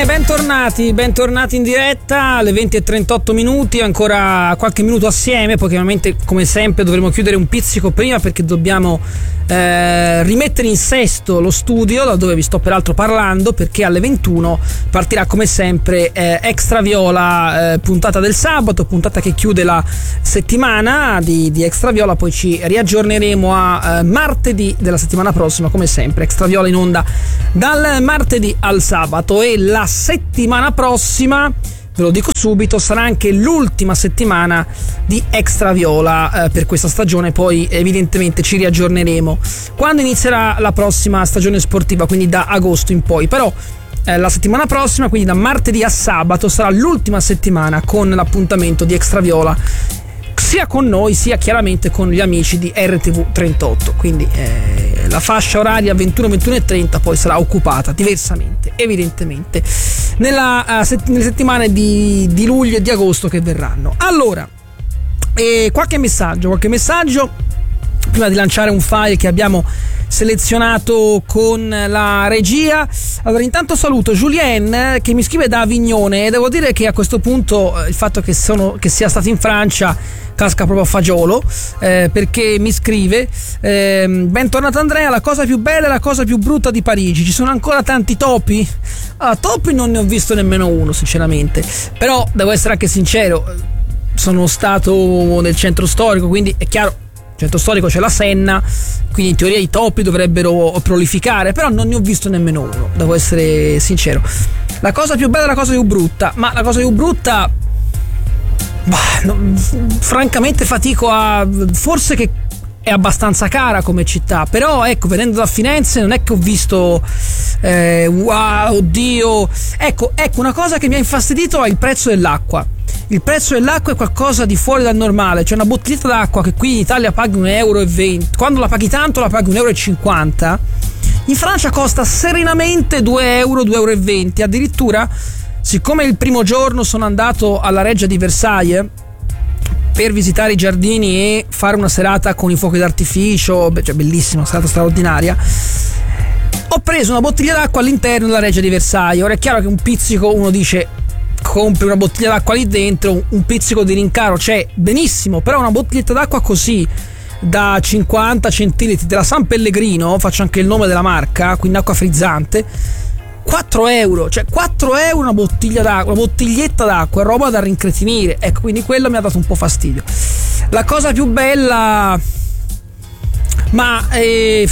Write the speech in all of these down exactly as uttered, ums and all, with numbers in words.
Bene, bentornati, bentornati in diretta alle venti e trentotto minuti, ancora qualche minuto assieme, poi chiaramente come sempre dovremo chiudere un pizzico prima perché dobbiamo eh, rimettere in sesto lo studio da dove vi sto peraltro parlando, perché alle ventuno partirà come sempre eh, Extra Viola, eh, puntata del sabato, puntata che chiude la settimana di, di Extra Viola, poi ci riaggiorneremo a eh, martedì della settimana prossima, come sempre Extra Viola in onda dal martedì al sabato. E la settimana prossima, ve lo dico subito, sarà anche l'ultima settimana di Extra Viola eh, per questa stagione, poi evidentemente ci riaggiorneremo quando inizierà la prossima stagione sportiva, quindi da agosto in poi. Però eh, la settimana prossima, quindi da martedì a sabato, sarà l'ultima settimana con l'appuntamento di Extra Viola, sia con noi sia chiaramente con gli amici di R T V trentotto, quindi eh, la fascia oraria ventuno ventuno e trenta poi sarà occupata diversamente evidentemente nella, uh, set- nelle settimane di, di luglio e di agosto che verranno. Allora, eh, qualche messaggio qualche messaggio prima di lanciare un file che abbiamo selezionato con la regia. Allora, intanto saluto Julien che mi scrive da Avignone, e devo dire che a questo punto il fatto che, sono, che sia stato in Francia casca proprio a fagiolo, eh, perché mi scrive eh, bentornato Andrea, la cosa più bella e la cosa più brutta di Parigi, ci sono ancora tanti topi? Ah, topi non ne ho visto nemmeno uno sinceramente, però devo essere anche sincero, sono stato nel centro storico, quindi è chiaro, centro storico c'è la Senna, quindi in teoria i topi dovrebbero prolificare, però non ne ho visto nemmeno uno, devo essere sincero. La cosa più bella e la cosa più brutta, ma la cosa più brutta, bah, no, francamente fatico a, forse che è abbastanza cara come città, però ecco, venendo da Firenze non è che ho visto eh, wow, oddio, ecco, ecco una cosa che mi ha infastidito è il prezzo dell'acqua. Il prezzo dell'acqua è qualcosa di fuori dal normale, cioè una bottiglietta d'acqua che qui in Italia paghi un euro e venti, quando la paghi tanto la paghi un euro e cinquanta, in Francia costa serenamente due euro, due euro e venti. Addirittura, siccome il primo giorno sono andato alla Reggia di Versailles per visitare i giardini e fare una serata con i fuochi d'artificio, cioè bellissima, serata straordinaria, ho preso una bottiglia d'acqua all'interno della Reggia di Versailles. Ora è chiaro che un pizzico, uno dice compri una bottiglia d'acqua lì dentro, un pizzico di rincaro c'è, benissimo, però una bottiglietta d'acqua così da cinquanta centilitri della San Pellegrino, faccio anche il nome della marca, quindi acqua frizzante, quattro euro, cioè quattro euro una bottiglia d'acqua, una bottiglietta d'acqua, è roba da rincretinire, ecco, quindi quello mi ha dato un po' fastidio. La cosa più bella, ma eh,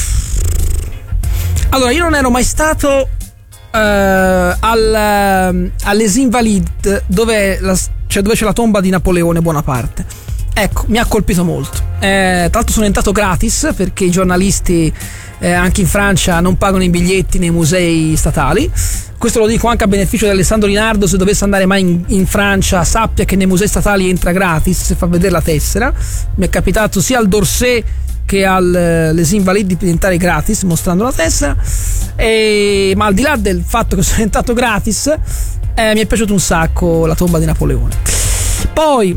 allora, io non ero mai stato Uh, al, uh, all'Es Invalides, dove, la, cioè dove c'è la tomba di Napoleone Bonaparte. Ecco, mi ha colpito molto. Eh, tra l'altro sono entrato gratis perché i giornalisti eh, anche in Francia non pagano i biglietti nei musei statali. Questo lo dico anche a beneficio di Alessandro Linardo, se dovesse andare mai in, in Francia sappia che nei musei statali entra gratis se fa vedere la tessera. Mi è capitato sia al d'Orsay che all'Es Invalides di entrare gratis mostrando la tessera, e, ma al di là del fatto che sono entrato gratis, eh, mi è piaciuto un sacco la tomba di Napoleone. Poi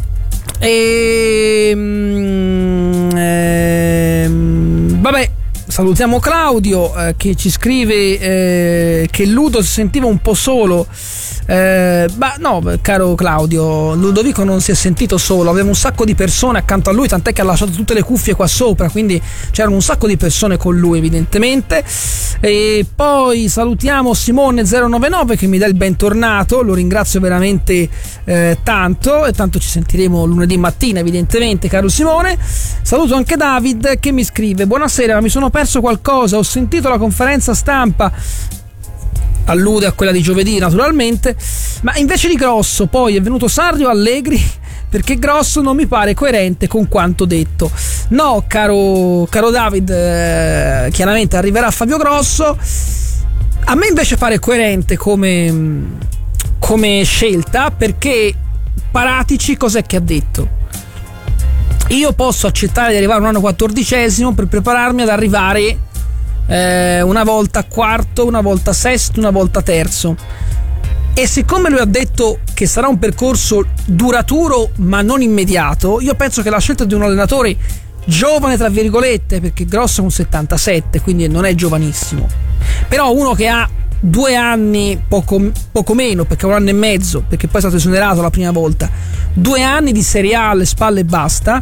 ehm, ehm, vabbè, salutiamo Claudio eh, che ci scrive eh, che Ludo si sentiva un po' solo. Eh, ma no, caro Claudio, Ludovico non si è sentito solo, aveva un sacco di persone accanto a lui, tant'è che ha lasciato tutte le cuffie qua sopra, quindi c'erano un sacco di persone con lui evidentemente. E poi salutiamo Simone zero nove nove che mi dà il bentornato, lo ringrazio veramente eh, tanto, e tanto ci sentiremo lunedì mattina evidentemente, caro Simone. Saluto anche David che mi scrive: buonasera, ma mi sono perso qualcosa, ho sentito la conferenza stampa, allude a quella di giovedì naturalmente, ma invece di Grosso poi è venuto Sarri o Allegri, perché Grosso non mi pare coerente con quanto detto. No, caro, caro David, eh, chiaramente arriverà Fabio Grosso, a me invece pare coerente come, come scelta, perché Paratici cos'è che ha detto? Io posso accettare di arrivare un anno quattordicesimo per prepararmi ad arrivare Eh, una volta quarto, una volta sesto, una volta terzo, e siccome lui ha detto che sarà un percorso duraturo ma non immediato, io penso che la scelta di un allenatore giovane tra virgolette, perché Grosso è un settantasette, quindi non è giovanissimo, però uno che ha due anni, poco, poco meno, perché un anno e mezzo, perché poi è stato esonerato la prima volta, due anni di Serie A alle spalle e basta.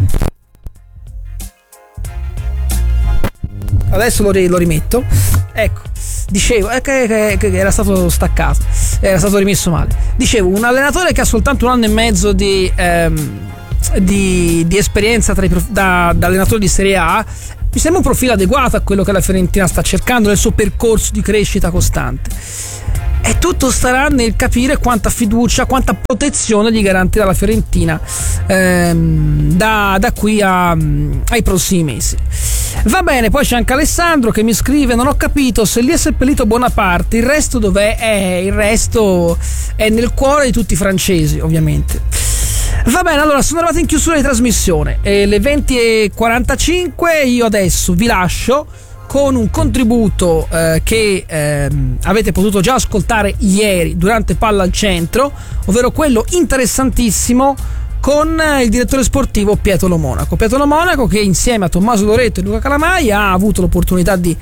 Adesso lo, lo rimetto. Ecco, dicevo eh, che, che, che era stato staccato, era stato rimesso male. Dicevo, un allenatore che ha soltanto un anno e mezzo di, ehm, di, di esperienza tra i, da, da allenatore di Serie A, mi sembra un profilo adeguato a quello che la Fiorentina sta cercando nel suo percorso di crescita costante. E tutto starà nel capire quanta fiducia, quanta protezione gli garantirà la Fiorentina ehm, da, da qui a, ai prossimi mesi. Va bene, poi c'è anche Alessandro che mi scrive: non ho capito, se lì è seppellito Bonaparte, il resto dov'è? Eh, il resto è nel cuore di tutti i francesi, ovviamente. Va bene, allora sono arrivati in chiusura di trasmissione, e le venti e quarantacinque. Io adesso vi lascio con un contributo eh, che eh, avete potuto già ascoltare ieri durante Palla al Centro, ovvero quello interessantissimo con il direttore sportivo Pietro Lo Monaco. Pietro Lo Monaco, che insieme a Tommaso Loretto e Luca Calamai ha avuto l'opportunità di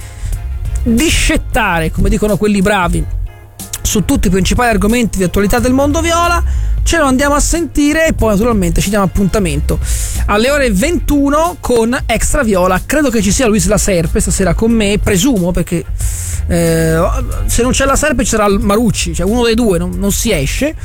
discettare, come dicono quelli bravi, su tutti i principali argomenti di attualità del mondo viola. Ce lo andiamo a sentire e poi naturalmente ci diamo appuntamento alle ore ventuno con Extra Viola. Credo che ci sia Luis La Serpe stasera con me, presumo, perché eh, se non c'è La Serpe ci sarà il Marucci, cioè uno dei due non, non si esce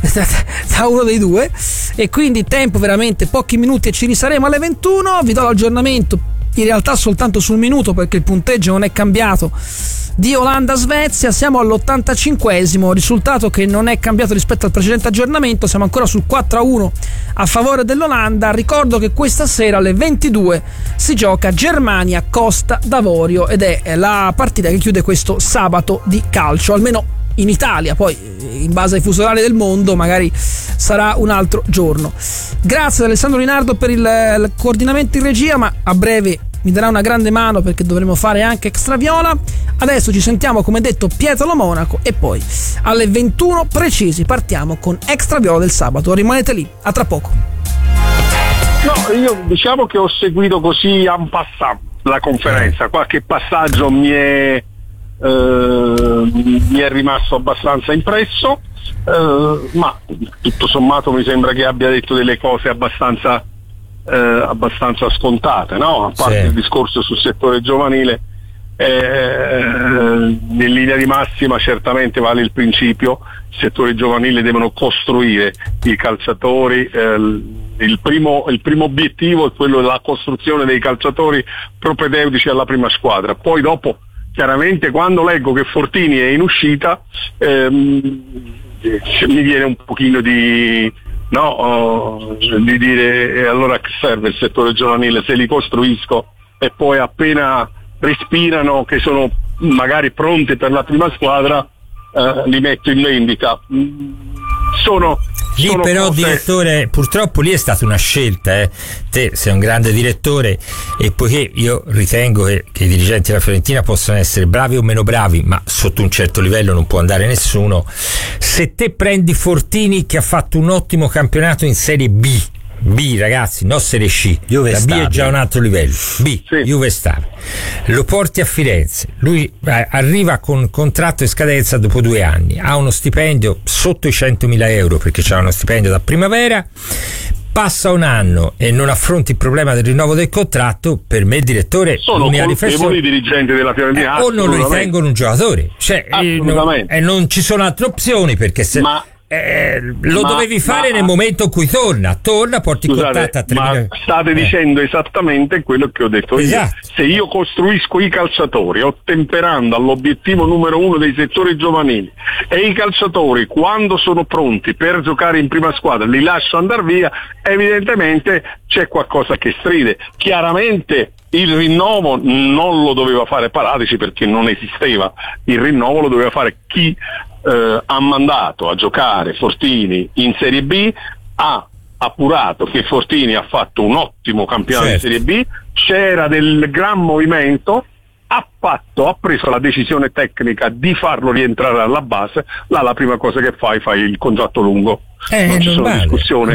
da uno dei due, e quindi tempo veramente pochi minuti e ci risaremo alle ventuno. Vi do l'aggiornamento in realtà soltanto sul minuto, perché il punteggio non è cambiato, di Olanda-Svezia. Siamo all'ottantacinquesimo, risultato che non è cambiato rispetto al precedente aggiornamento, siamo ancora sul quattro a uno a favore dell'Olanda. Ricordo che questa sera alle ventidue si gioca Germania-Costa d'Avorio ed è la partita che chiude questo sabato di calcio, almeno in Italia, poi in base ai fusi orari del mondo magari sarà un altro giorno. Grazie ad Alessandro Linardo per il, il coordinamento in regia, ma a breve mi darà una grande mano perché dovremo fare anche Extra Viola. Adesso ci sentiamo, come detto, Pietro Lo Monaco, e poi alle ventuno precisi partiamo con Extra Viola del sabato. Rimanete lì, a tra poco. No, io diciamo che ho seguito così en passant la conferenza, qualche passaggio mi è Uh, mi è rimasto abbastanza impresso, uh, ma tutto sommato mi sembra che abbia detto delle cose abbastanza uh, abbastanza scontate, no? A parte sì. Il discorso sul settore giovanile, eh, in linea di massima certamente vale il principio: il settore giovanile devono costruire i calciatori, eh, il primo, il primo obiettivo è quello della costruzione dei calciatori propedeutici alla prima squadra. Poi dopo, chiaramente, quando leggo che Fortini è in uscita, ehm, mi viene un pochino di no oh, di dire e allora che serve il settore giovanile se li costruisco e poi appena respirano che sono magari pronti per la prima squadra eh, li metto in vendita. Sono Lì sono però, cose... direttore, purtroppo lì è stata una scelta, eh. Te sei un grande direttore, e poiché io ritengo che, che i dirigenti della Fiorentina possono essere bravi o meno bravi, ma sotto un certo livello non può andare nessuno, se te prendi Fortini, che ha fatto un ottimo campionato in Serie B, B ragazzi, non Serie C, Juve la B Stabile. è già un altro livello, B, sì. Juve Stabile, lo porti a Firenze, lui eh, arriva con contratto in scadenza dopo due anni, ha uno stipendio sotto i centomila euro perché c'ha uno stipendio da primavera, passa un anno e non affronti il problema del rinnovo del contratto. Per me, direttore, sono colpevoli i dirigenti della Fiorentina, eh, o non lo ritengono un giocatore, cioè eh, non, eh, non ci sono altre opzioni, perché se ma Eh, lo ma, dovevi fare ma, nel momento in cui torna torna porti scusate, contatto a tre ma state eh. dicendo esattamente quello che ho detto esatto. io. Se io costruisco i calciatori ottemperando all'obiettivo numero uno dei settori giovanili e i calciatori, quando sono pronti per giocare in prima squadra, li lascio andare via, evidentemente c'è qualcosa che stride. Chiaramente il rinnovo non lo doveva fare Paratici, perché non esisteva. Il rinnovo lo doveva fare chi eh, ha mandato a giocare Fortini in Serie B, ha appurato che Fortini ha fatto un ottimo campionato certo. in Serie B, c'era del gran movimento, ha fatto, ha preso la decisione tecnica di farlo rientrare alla base. Là la prima cosa che fai, fai il contratto lungo, eh, non ci normale, sono discussioni,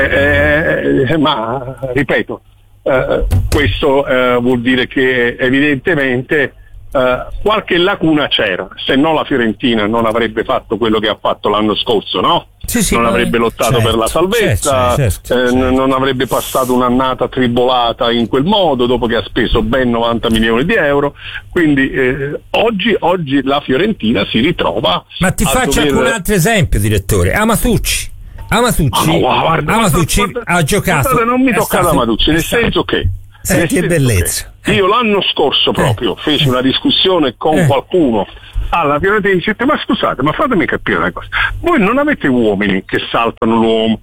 eh, eh, ma ripeto, Uh, questo uh, vuol dire che evidentemente eh, qualche lacuna c'era, se no la Fiorentina non avrebbe fatto quello che ha fatto l'anno scorso, no? Sì, sì, non avrebbe lottato certo, per la salvezza, certo, certo, eh, certo. non avrebbe passato un'annata tribolata in quel modo dopo che ha speso ben novanta milioni di euro. Quindi eh, oggi, oggi la Fiorentina si ritrova. Ma ti faccio dover... anche un altro esempio, direttore. Amatucci. Amatucci, oh, guarda, Amatucci guarda, guarda, ha giocato. Guarda, non mi tocca stato... Amatucci, nel senso che. Eh, che bellezza. Che io l'anno scorso proprio eh. feci una discussione con eh. qualcuno alla Fiorentina e dicete: ma scusate, ma fatemi capire una cosa, voi non avete uomini che saltano l'uomo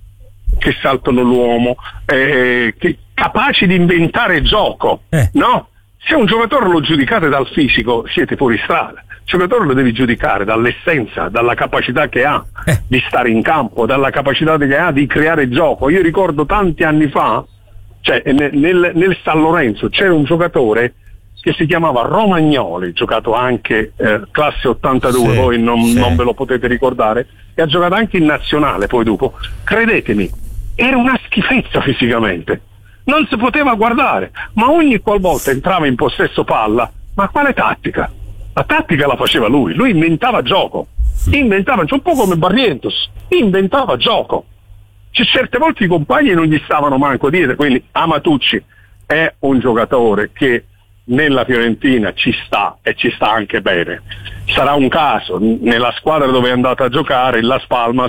che saltano l'uomo eh, che capaci di inventare gioco, eh. no? Se un giocatore lo giudicate dal fisico siete fuori strada. Il giocatore lo devi giudicare dall'essenza, dalla capacità che ha eh. di stare in campo, dalla capacità che ha di creare gioco. Io ricordo tanti anni fa, cioè nel, nel San Lorenzo c'era un giocatore che si chiamava Romagnoli, giocato anche eh, classe ottantadue, sì, voi non, sì. non ve lo potete ricordare, e ha giocato anche in nazionale poi dopo. Credetemi, era una schifezza fisicamente, non si poteva guardare, ma ogni qualvolta entrava in possesso palla, ma quale tattica? La tattica la faceva lui, lui inventava gioco, inventava, un po' come Barrientos, inventava gioco. C'è certe volte i compagni non gli stavano manco dietro, quindi Amatucci è un giocatore che nella Fiorentina ci sta e ci sta anche bene. Sarà un caso, nella squadra dove è andata a giocare, il Las Palmas,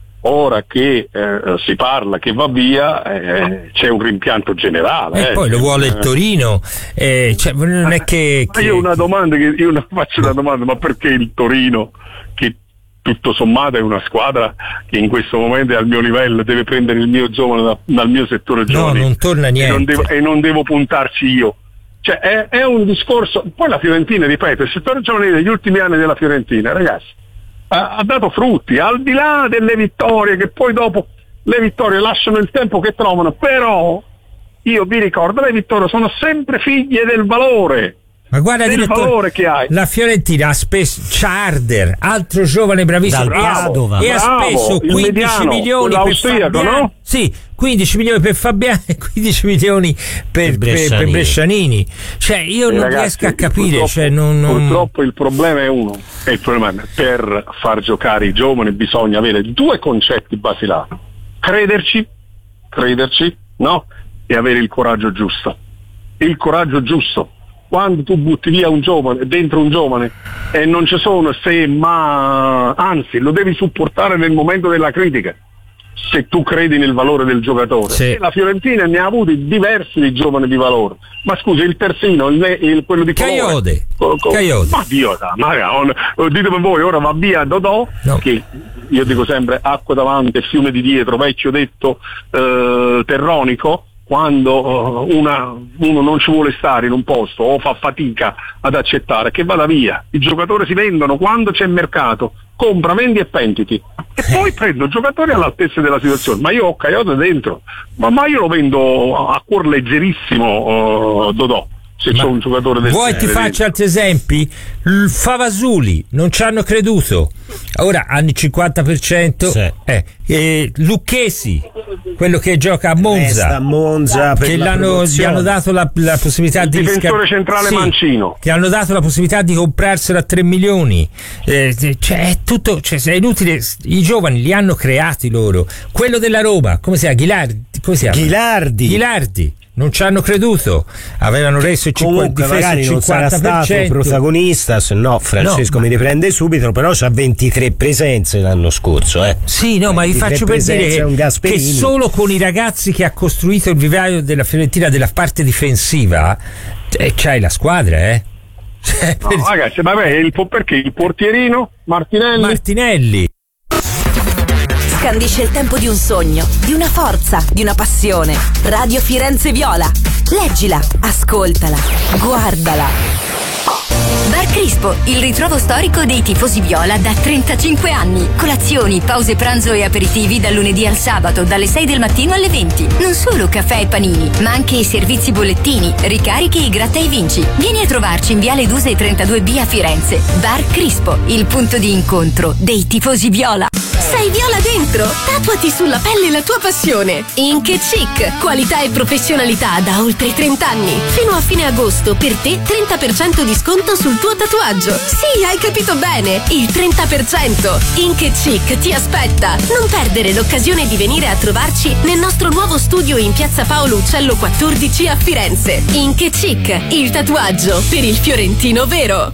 ora che eh, si parla che va via, eh, c'è un rimpianto generale. E eh. poi lo vuole il Torino, eh, cioè, non è che, che... Io una domanda che io una, faccio una domanda, ma perché il Torino, che tutto sommato è una squadra che in questo momento è al mio livello, deve prendere il mio giovane da, dal mio settore giovane, no, non torna niente, e non devo, e non devo puntarci io. Cioè è, è un discorso. Poi la Fiorentina, ripeto, il settore giovanile degli ultimi anni della Fiorentina, ragazzi, ha, ha dato frutti, al di là delle vittorie, che poi dopo le vittorie lasciano il tempo che trovano, però io vi ricordo, le vittorie sono sempre figlie del valore. Ma guarda, del valore che hai. La Fiorentina ha speso Charder, altro giovane bravissimo, bravo, e ha speso quindici mediano, milioni per Fabiani, no? sì, quindici milioni per Fabiani e quindici milioni per, per, Brescianini. per Brescianini. Cioè io e non ragazzi, riesco a capire. Purtroppo, cioè, non, non... purtroppo il problema è uno. E il problema è per far giocare i giovani bisogna avere due concetti basilari: crederci, crederci, no? E avere il coraggio giusto. Il coraggio giusto. Quando tu butti via un giovane, dentro un giovane, e non ci sono se, ma anzi lo devi supportare nel momento della critica, se tu credi nel valore del giocatore. Sì. E la Fiorentina ne ha avuti diversi di giovani di valore. Ma scusa, il terzino, il, il, quello di Caiode. Co, co, Caiode. ma Dio, ma ditemi voi, ora va via Dodò, no. Che io dico sempre acqua davanti e fiume di dietro, vecchio detto eh, terronico. Quando una, uno non ci vuole stare in un posto o fa fatica ad accettare, che vada via. I giocatori si vendono quando c'è mercato, compra, vendi e pentiti, e poi prendo giocatori all'altezza della situazione. Ma io ho Caiode dentro, ma, ma io lo vendo a cuor leggerissimo, uh, Dodò, se c'è un giocatore del vuoi ti faccio altri esempi? Il Favasuli non ci hanno creduto, ora hanno il cinquanta per cento, sì. eh, eh, Lucchesi, quello che gioca a Monza, a Monza che l'hanno, gli hanno dato la, la possibilità il di difensore risca- centrale sì, Mancino, che hanno dato la possibilità di comprarselo a tre milioni, eh, cioè è tutto, cioè, è inutile, i giovani li hanno creati loro. Quello della Roma, come si chiama? Ghilardi, come si chiama? Ghilardi. Ghilardi. Non ci hanno creduto, avevano reso il cinquanta per cento. Comunque magari non sarà stato protagonista, se no Francesco no, mi riprende subito, però c'ha ventitré presenze l'anno scorso, eh. Sì, no, ma vi faccio per dire che solo con i ragazzi che ha costruito il vivaio della Fiorentina della parte difensiva eh, c'hai la squadra, eh. No, ragazzi, vabbè, il, perché il portierino Martinelli? Martinelli scandisce il tempo di un sogno, di una forza, di una passione. Radio Firenze Viola. Leggila, ascoltala, guardala. Bar Crispo, il ritrovo storico dei tifosi viola da trentacinque anni. Colazioni, pause pranzo e aperitivi dal lunedì al sabato, dalle sei del mattino alle venti. Non solo caffè e panini, ma anche i servizi bollettini, ricarichi e gratta e vinci. Vieni a trovarci in Viale Duse trentadue B a Firenze. Bar Crispo, il punto di incontro dei tifosi viola. Sei viola dentro? Tatuati sulla pelle la tua passione. Ink Chic, qualità e professionalità da oltre trenta anni. Fino a fine agosto per te trenta per cento di sconto sul tuo tatuaggio. Sì, hai capito bene, il trenta per cento. Ink Chic ti aspetta. Non perdere l'occasione di venire a trovarci nel nostro nuovo studio in piazza Paolo Uccello quattordici a Firenze. Ink Chic, il tatuaggio per il fiorentino vero.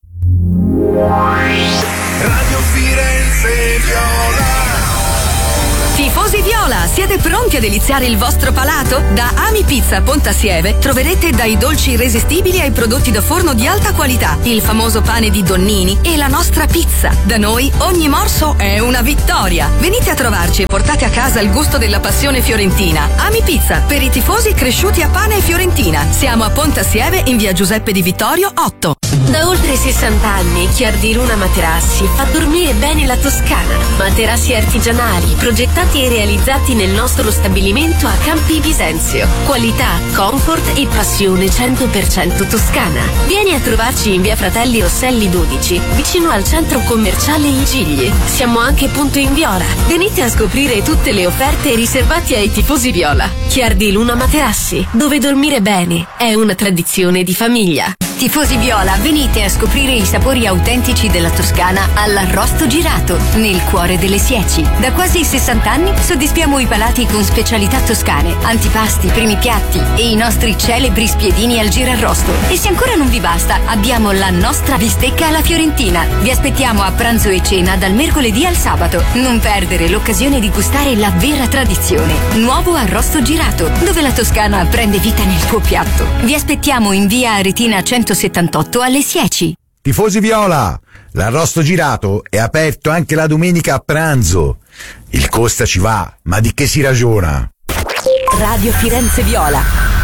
Radio Firenze Viola. Tifosi Viola, siete pronti a deliziare il vostro palato? Da Ami Pizza Pontassieve troverete dai dolci irresistibili ai prodotti da forno di alta qualità, il famoso pane di Donnini e la nostra pizza. Da noi ogni morso è una vittoria. Venite a trovarci e portate a casa il gusto della passione fiorentina. Ami Pizza, per i tifosi cresciuti a pane e fiorentina. Siamo a Pontassieve in via Giuseppe Di Vittorio otto. Da oltre sessanta anni Chiar di Luna Materassi fa dormire bene la Toscana. Materassi artigianali, progettati e realizzati nel nostro stabilimento a Campi Bisenzio. Qualità, comfort e passione cento per cento toscana. Vieni a trovarci in via Fratelli Rosselli dodici, vicino al centro commerciale I Gigli. Siamo anche punto in Viola. Venite a scoprire tutte le offerte riservate ai tifosi viola. Chiar di Luna Materassi, dove dormire bene è una tradizione di famiglia. Tifosi Viola, venite a scoprire i sapori autentici della Toscana all'Arrosto Girato, nel cuore delle Sieci. Da quasi sessanta anni soddisfiamo i palati con specialità toscane, antipasti, primi piatti e i nostri celebri spiedini al girarrosto. E se ancora non vi basta, abbiamo la nostra bistecca alla fiorentina. Vi aspettiamo a pranzo e cena dal mercoledì al sabato. Non perdere l'occasione di gustare la vera tradizione. Nuovo Arrosto Girato, dove la Toscana prende vita nel tuo piatto. Vi aspettiamo in via Aretina centosettantotto alle Sieci. Tifosi Viola, l'Arrosto Girato è aperto anche la domenica a pranzo. Il costa ci va, ma di che si ragiona? Radio Firenze Viola.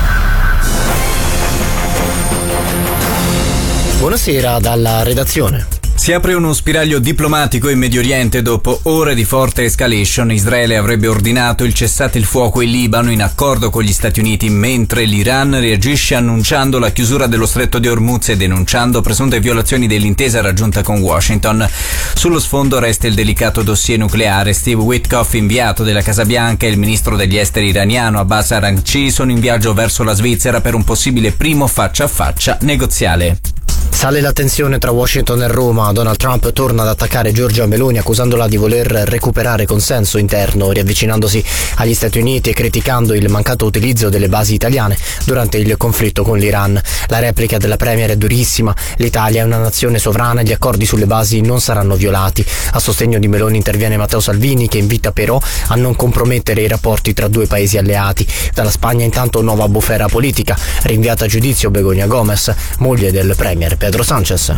Buonasera dalla redazione. Si apre uno spiraglio diplomatico in Medio Oriente dopo ore di forte escalation. Israele avrebbe ordinato il cessate il fuoco in Libano in accordo con gli Stati Uniti, mentre l'Iran reagisce annunciando la chiusura dello stretto di Hormuz e denunciando presunte violazioni dell'intesa raggiunta con Washington. Sullo sfondo resta il delicato dossier nucleare. Steve Witkoff, inviato della Casa Bianca, e il ministro degli esteri iraniano Abbas Araghchi sono in viaggio verso la Svizzera per un possibile primo faccia a faccia negoziale. Sale la tensione tra Washington e Roma. Donald Trump torna ad attaccare Giorgia Meloni accusandola di voler recuperare consenso interno, riavvicinandosi agli Stati Uniti e criticando il mancato utilizzo delle basi italiane durante il conflitto con l'Iran. La replica della premier è durissima. L'Italia è una nazione sovrana e gli accordi sulle basi non saranno violati. A sostegno di Meloni interviene Matteo Salvini, che invita però a non compromettere i rapporti tra due paesi alleati. Dalla Spagna intanto nuova bufera politica. Rinviata a giudizio Begoña Gómez, moglie del premier Pedro Sánchez.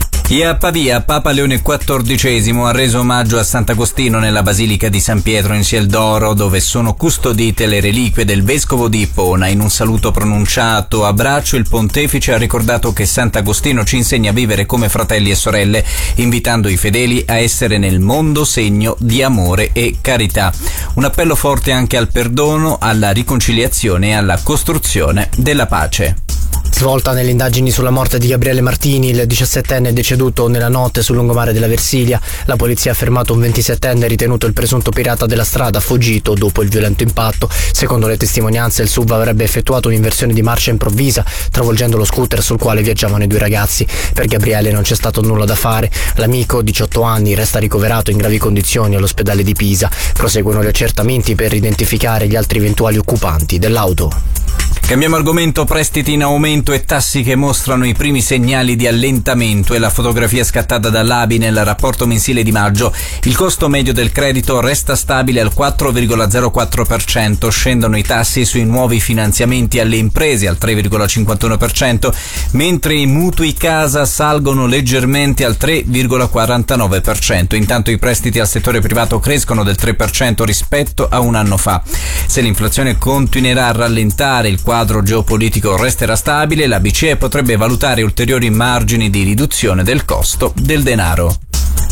E a Pavia, Papa Leone quattordicesimo ha reso omaggio a Sant'Agostino nella Basilica di San Pietro in Ciel d'Oro, dove sono custodite le reliquie del vescovo di Ippona. In un saluto pronunciato a braccio, il pontefice ha ricordato che Sant'Agostino ci insegna a vivere come fratelli e sorelle, invitando i fedeli a essere nel mondo segno di amore e carità. Un appello forte anche al perdono, alla riconciliazione e alla costruzione della pace. Svolta nelle indagini sulla morte di Gabriele Martini, il diciassettenne deceduto nella notte sul lungomare della Versilia. La polizia ha fermato un ventisettenne ritenuto il presunto pirata della strada, fuggito dopo il violento impatto. Secondo le testimonianze, il S U V avrebbe effettuato un'inversione di marcia improvvisa, travolgendo lo scooter sul quale viaggiavano i due ragazzi. Per Gabriele non c'è stato nulla da fare. L'amico, diciotto anni, resta ricoverato in gravi condizioni all'ospedale di Pisa. Proseguono gli accertamenti per identificare gli altri eventuali occupanti dell'auto. Cambiamo argomento. Prestiti in aumento e tassi che mostrano i primi segnali di allentamento. È la fotografia scattata dall'A B I nel rapporto mensile di maggio. Il costo medio del credito resta stabile al quattro virgola zero quattro per cento, scendono i tassi sui nuovi finanziamenti alle imprese al tre virgola cinquantuno per cento, mentre i mutui casa salgono leggermente al tre virgola quarantanove per cento. Intanto i prestiti al settore privato crescono del tre per cento rispetto a un anno fa. Se l'inflazione continuerà a rallentare, il quadro geopolitico resterà stabile, la B C E potrebbe valutare ulteriori margini di riduzione del costo del denaro.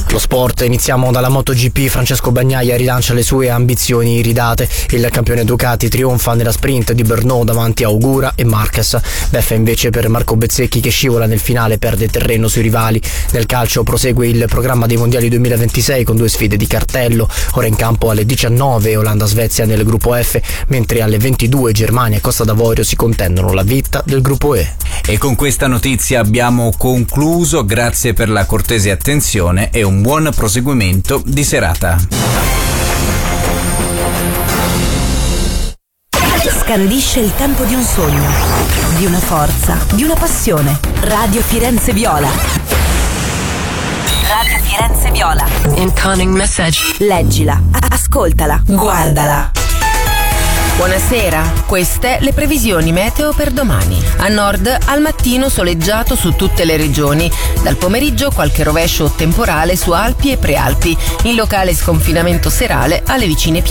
Lo sport, iniziamo dalla MotoGP. Francesco Bagnaia rilancia le sue ambizioni iridate. Il campione Ducati trionfa nella sprint di Brno davanti a Augura e Marquez. Beffa invece per Marco Bezzecchi, che scivola nel finale, perde terreno sui rivali. Nel calcio prosegue il programma dei mondiali duemilaventisei con due sfide di cartello. Ora in campo alle diciannove Olanda-Svezia nel gruppo F, mentre alle ventidue Germania e Costa d'Avorio si contendono la vetta del gruppo E. E con questa notizia abbiamo concluso. Grazie per la cortese attenzione e un buon proseguimento di serata. Scandisce il tempo di un sogno, di una forza, di una passione. Radio Firenze Viola. Radio Firenze Viola. Incoming message. Leggila, ascoltala, guardala. Buonasera, queste le previsioni meteo per domani. A nord al mattino soleggiato su tutte le regioni, dal pomeriggio qualche rovescio temporale su Alpi e Prealpi, in locale sconfinamento serale alle vicine pianure.